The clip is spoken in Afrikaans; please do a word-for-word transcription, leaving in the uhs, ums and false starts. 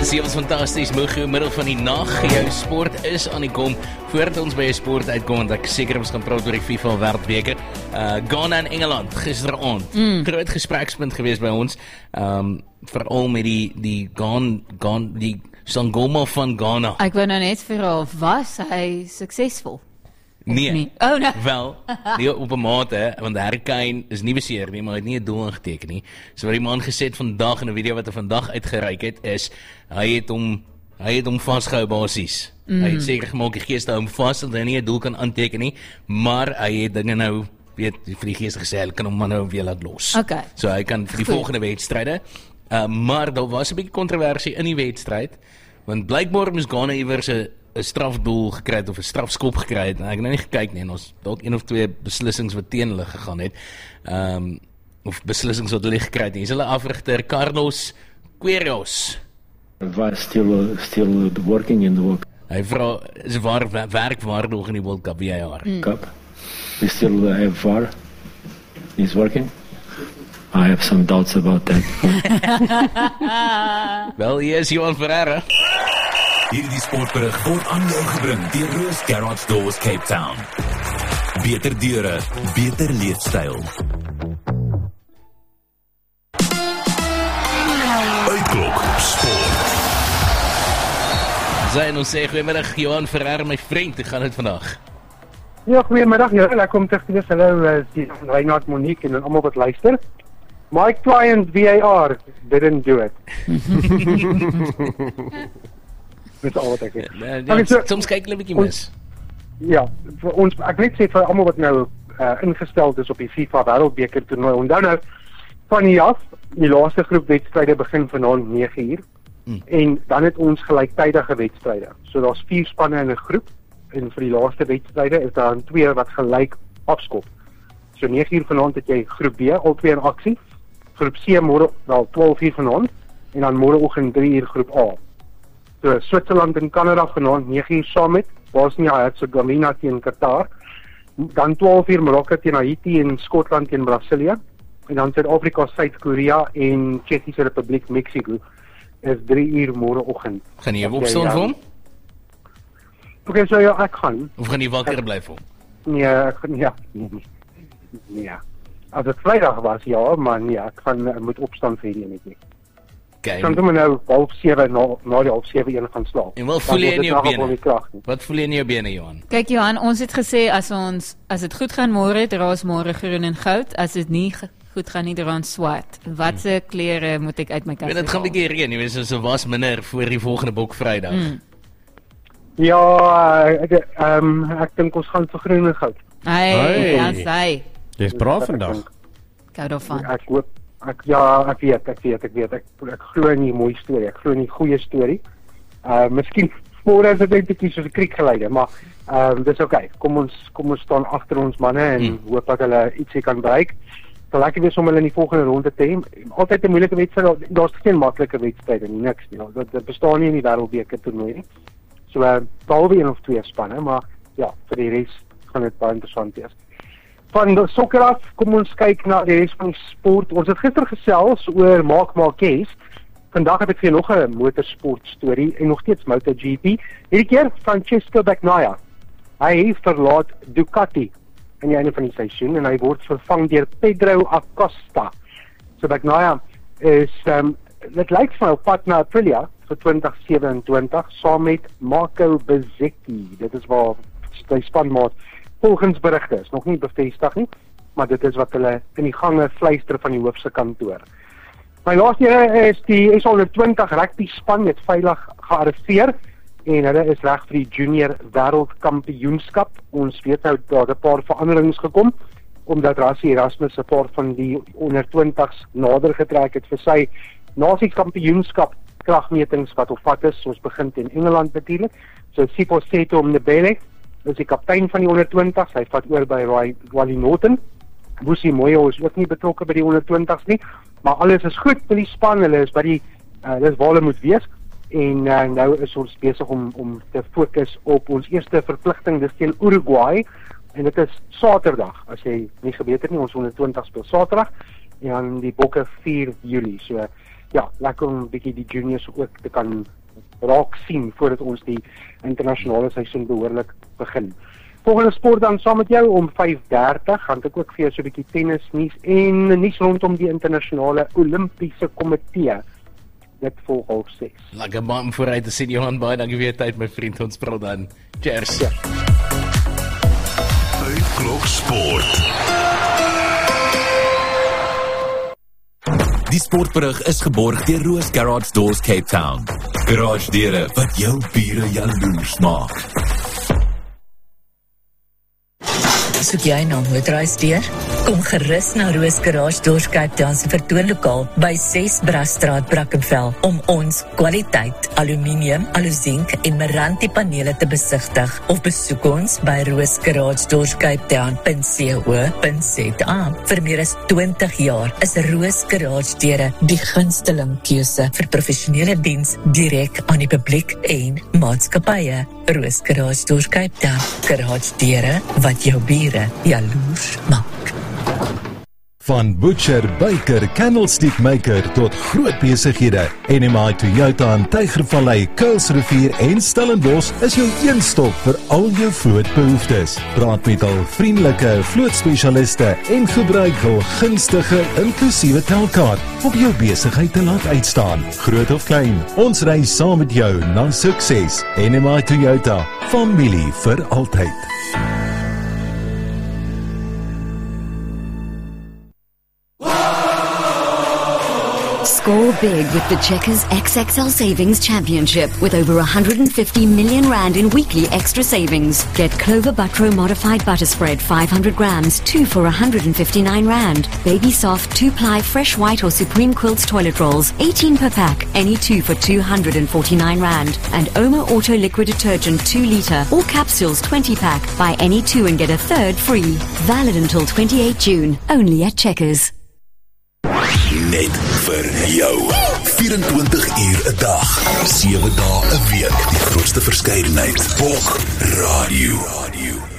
Dis ons fantasties moeg in middel van die nag. Jou sport is aan die kom. Voordat ons by jou sport uitkom, want ek seker ons gaan praat oor die FIFA Wêreldbeker. Uh, Ghana en Engeland gisteraand. Mm. Groot gesprekspunt gewees by ons. Um, Veral met die die Ghana, Ghana die Sangoma van Ghana. Ek wou nou net vir was hy suksesvol? Nee, nie? Oh, no. Wel, nie op 'n mate, want Harry Kane is nie beseer nie, maar hy het nie 'n doel ingeteken nie. So wat die man gesê het vandag in 'n video wat hy vandag uitgereik het, is hy het hom hy het hom vasgehou basies. Mm. Hy het seker gemaak die geeste hou hom vas dat hy nie 'n doel kan aanteken nie, maar hy het dinge nou weet vir die geeste gesê hy kan hom maar nou weer laat los. Okay. So hy kan vir die Goed. volgende wedstryde. Uh, maar daar was 'n bietjie kontroversie in die wedstryd, want blykbaar moes Ghana iewers 'n 'n strafdoel gekry het of 'n strafskop gekry het. Nou, ek het nou nie gekyk nie en ons dalk een of twee beslissings wat teen hulle gegaan het. Ehm um, of beslissings wat hulle gekry het. Hier is hulle afrigter Carlos Queiroz. Was still still working in the World Hy vra is waar werk waar nog in die World Cup V A R. mm. Cup. We still have V A R. He's working. I have some doubts about that. Wel, hier is Johan Ferreira. Hierdie sportberig word aan jou gebring deur Roos Garage Doors Cape Town. Beter deure, beter leefstyl. Uitklok sport. Zijn ons sê goeiemiddag Johan Ferreira, my vriend, hoe gaan dit vandag? Ja, goeiemiddag julle, ek kom terug te wees, hallo, die Reinhard, Monique en almal wat luister. My client V A R didn't do it. Dit is al wat ek het. Ja, ja, so, soms kyk hulle 'n bietjie mis. Ja, vir ons, ek net sê vir almal wat nou uh, ingestel is op die FIFA Wêreldbeker toernooi. Onthou nou van hier af, die laaste groep wedstryde begin vanaand nege uur mm. en dan het ons gelyktydige wedstryde. So daar's vier spanne in 'n groep en vir die laaste wedstryde is daar twee wat gelyk afskop. So nege uur vanaand het jy groep B al twee in aksie. Groep C môre wel twaalf uur vanaand en dan môreoggend drie uur groep A. So Switserland en Kanada vanaand nege uur saam met Bosnia-Herzegovina teen Qatar. Dan twaalf uur Marokko teen Haiti en Skotland teen Brasilia. En dan Suid-Afrika, Suid-Korea en Tsjechiese Republiek, Mexico is drie uur môreoggend. Gaan jy opstaan vir hom? Okay, so ja, ek gaan. Of gaan jy wakker bly vir hom? Nee, ek gaan ja. Nee. As dit Vrydag was, ja, maar nee, ek gaan ek moet opstaan vir hierdie net nie. Okay. Ek kan doen nou half sewe na na die half sewe een gaan slaap. En wat voel jy in jou bene? Wat voel jy in jou bene, Johan? Kyk Johan, ons het gesê as ons as dit goed gaan môre, dra ons môre groen en goud. As dit nie goed gaan nie, dra ons swart. Watse hmm. klere moet ek uit my kas? Dit gaan 'n bietjie reën, jy weet, so was minder voor die volgende Bok Vrydag. Hmm. Ja, ek ehm um, ek dink ons gaan vir groen en goud. Hey, ja, sy. Jy's braaf vandag. Gou daarvan. Ek hoop ek ja, ek weet, ek weet, ek weet. Ek ek glo in die mooi storie. Ek glo in die goeie storie. Uh miskien môre is dit net 'n bietjie soos 'n kriekgeluide, maar ehm uh, dis okay. Kom ons kom ons staan agter ons manne en hmm. hoop dat hulle ietsie kan bereik. Sal lekker wees om hulle in die volgende ronde te hê. Altyd 'n moeilike wedstryd. Daar's geen maklike wedstryde nie, niks nie. Dit, dit bestaan nie in die wêreldbeker toernooi nie. So uh, behalwe een of twee spanne, maar ja, vir die res gaan dit baie interessant wees. Van die sokker af, kom ons kyk na die res van die sport. Ons het gister gesels oor Marc Marquez. Vandag het ek vir nog 'n motorsport storie en nog steeds MotoGP. Hierdie keer Francesco Bagnaia. Hy verlaat Ducati aan die einde van die seisoen en hy word vervang deur Pedro Acosta. So Bagnaia is um, dit lyk vir my op pad na Aprilia vir twintig sewe-en-twintig saam met Marco Bezzecchi. Dit is waar die spanmaat volgens berigte is nog nie bevestig nie, maar dit is wat hulle in die gange fluister van die hoofse kantoor. My laaste is die S onder twintig rugby span het veilig gearriveer en hulle is reg vir die junior wêreldkampioenskap. Ons weet nou daar 'n paar veranderings gekom omdat Rassie Erasmus 'n paar van die onder twintigs nader getrek het vir sy nasiekampioenskap kragmetings wat op pad is. Ons begin in Engeland natuurlik. So Sipho Seto Mnebele is die kaptein van die onder twintigs. Hy vat oor by Wally Norton. Busi Moyo is ook nie betrokke by die onder twintigs nie, maar alles is goed met die span. Hulle is by die uh, dis waar hulle moet wees. En uh, nou is ons besig om om te fokus op ons eerste verpligting, dis teen Uruguay. En dit is Saterdag. As jy nie geweet het nie, ons onder twintig speel Saterdag en dan die Bokke vier Julie. So ja, lekker om 'n bietjie die juniors ook te kan raak sien voordat ons die internasionale seisoen behoorlik begin. Volgende sport dan saam met jou om vyf dertig, gaan ek ook vir jou so 'n bietjie tennis nuus en nuus rondom die internasionale Olimpiese komitee. Dit volg half ses. Lekker man vooruit te sien, Johan, baie dankie vir jou tyd, my vriend, ons praat dan. Cheers. Ja. Klok Sport. Die sportberig is geborg deur Roos Garage Doors Cape Town. Garage deure wat jou bure jaloers maak. Soek jy nou motorhuisdeur? Kom gerus na Roos Garage Doors Cape Town se vertoonlokaal by ses Brasstraat, Brackenfell om ons kwaliteit aluminium, aluzink en Meranti panele te besigtig of besoek ons by roos garage doors cape town dot co dot za. Vir meer as twintig jaar is Roos Garage deure die gunsteling keuse vir professionele diens direk aan die publiek en maatskappye. Roos Garage Doors Cape Town, garage deure wat jou bure jaloers maak. Van butcher, baker, candlestick maker tot groot besighede. N M I Toyota in Tygervallei, Kuilsrivier en Stellenbosch is jou een stop vir al jou vlootbehoeftes. Praat met al vriendelike vlootspesialiste en gebruik hul gunstige inklusiewe telkaart om jou besigheid te laat uitstaan. Groot of klein, ons ry saam met jou na sukses. N M I Toyota, familie vir altyd. Score big with the Checkers X X L Savings Championship with over one hundred fifty million rand in weekly extra savings. Get Clover Butro Modified Butter Spread five hundred grams, two for one hundred fifty-nine rand. Baby Soft two-ply Fresh White or Supreme Quilts Toilet Rolls, eighteen per pack, any two for two hundred forty-nine rand. And Oma Auto Liquid Detergent two litre or capsules twenty pack, buy any two and get a third free. Valid until twenty-eighth June, only at Checkers. Net vir jou. vyf-en-twintig uur 'n dag, sewe dae 'n week. Die grootste verskeidenheid. Bok Radio.